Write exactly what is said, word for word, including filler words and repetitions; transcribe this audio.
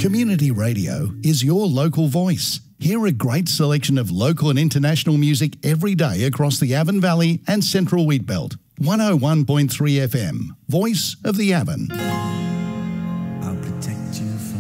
Community radio is your local voice. Hear a great selection of local and international music every day across the Avon Valley and Central Wheatbelt. one oh one point three F M, Voice of the Avon.